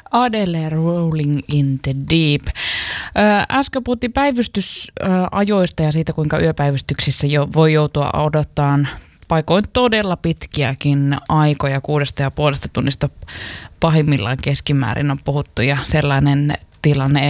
Adele Rolling in the Deep. Äsken puhuttiin päivystysajoista ja siitä, kuinka yöpäivystyksissä voi joutua odottamaan paikoin todella pitkiäkin aikoja, 6,5 tunnista pahimmillaan keskimäärin on puhuttu, ja sellainen tilanne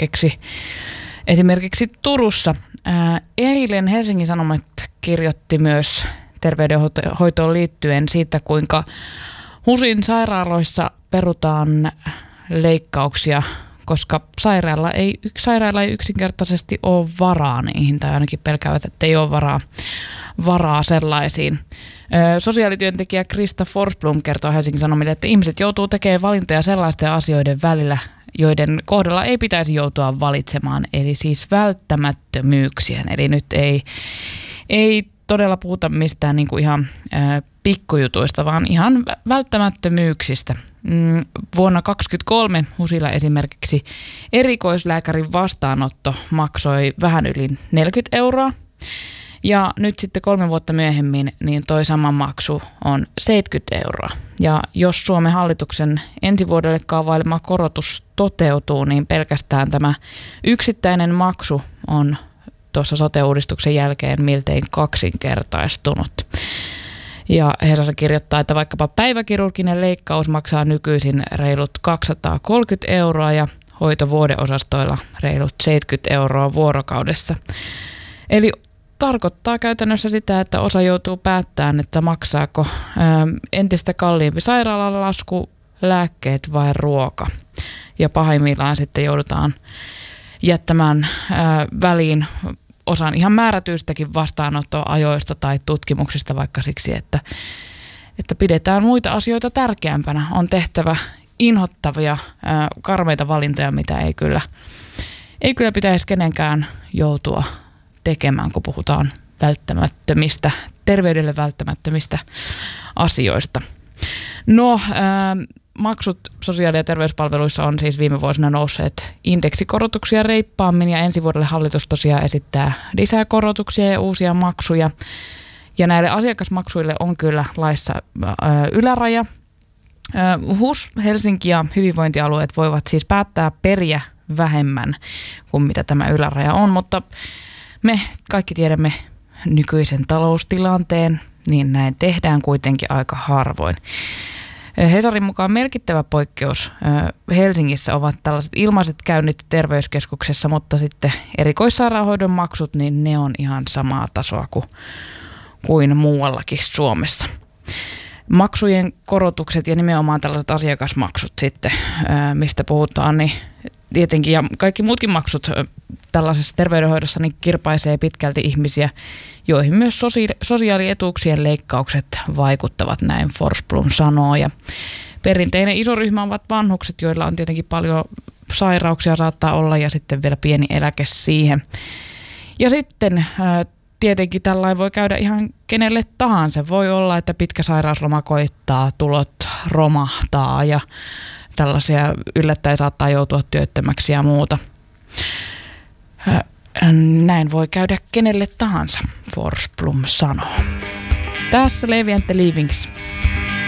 esimerkiksi Turussa. Eilen Helsingin Sanomat kirjoitti myös terveydenhoitoon liittyen siitä, kuinka HUSin sairaaloissa perutaan leikkauksia, koska sairaala ei yksinkertaisesti ole varaa niihin, tai ainakin pelkäävät, että ei ole varaa sellaisiin. Sosiaalityöntekijä Krista Forsblom kertoo Helsingin Sanomille, että ihmiset joutuu tekemään valintoja sellaisten asioiden välillä, joiden kohdalla ei pitäisi joutua valitsemaan, eli siis välttämättömyyksiä. Eli nyt ei todella puhuta mistään niinku ihan pikkujutuista, vaan ihan välttämättömyyksistä. Vuonna 2023 HUSilla esimerkiksi erikoislääkärin vastaanotto maksoi vähän yli 40 €. Ja nyt sitten 3 vuotta myöhemmin niin toi sama maksu on 70 €. Ja jos Suomen hallituksen ensi vuodelle kaavailema korotus toteutuu, niin pelkästään tämä yksittäinen maksu on tuossa sote-uudistuksen jälkeen miltei kaksinkertaistunut. Ja Hesari kirjoittaa, että vaikkapa päiväkirurginen leikkaus maksaa nykyisin reilut 230 € ja hoito vuodeosastoilla reilut 70 € vuorokaudessa. Eli tarkoittaa käytännössä sitä, että osa joutuu päättämään, että maksaako entistä kalliimpi sairaalalasku, lääkkeet vai ruoka. Ja pahimmillaan sitten joudutaan jättämään väliin osan ihan määrätyistäkin vastaanottoajoista tai tutkimuksista vaikka siksi, että pidetään muita asioita tärkeämpänä. On tehtävä inhottavia, karmeita valintoja, mitä ei kyllä pitäisi kenenkään joutua tekemään, kun puhutaan terveydelle välttämättömistä asioista. No, maksut sosiaali- ja terveyspalveluissa on siis viime vuosina nousseet indeksikorotuksia reippaammin, ja ensi vuodelle hallitus tosiaan esittää lisää korotuksia ja uusia maksuja. Ja näille asiakasmaksuille on kyllä laissa yläraja. HUS, Helsinki ja hyvinvointialueet voivat siis päättää periä vähemmän kuin mitä tämä yläraja on, mutta me kaikki tiedämme nykyisen taloustilanteen, niin näin tehdään kuitenkin aika harvoin. Hesarin mukaan merkittävä poikkeus Helsingissä ovat tällaiset ilmaiset käynnit terveyskeskuksessa, mutta sitten erikoissairaanhoidon maksut, niin ne on ihan samaa tasoa kuin muuallakin Suomessa. Maksujen korotukset ja nimenomaan tällaiset asiakasmaksut sitten, mistä puhutaan, niin tietenkin, ja kaikki muutkin maksut tällaisessa terveydenhoidossa niin kirpaisee pitkälti ihmisiä, joihin myös sosiaalietuuksien leikkaukset vaikuttavat, näin Forsblom sanoo. Ja perinteinen iso ryhmä ovat vanhukset, joilla on tietenkin paljon sairauksia saattaa olla ja sitten vielä pieni eläke siihen. Ja sitten tietenkin tällainen voi käydä ihan kenelle tahansa. Voi olla, että pitkä sairausloma koittaa, tulot romahtaa ja tällaisia yllättäen saattaa joutua työttömäksi ja muuta. Näin voi käydä kenelle tahansa, Forsblom sanoo. Tässä Levi and the Leavings.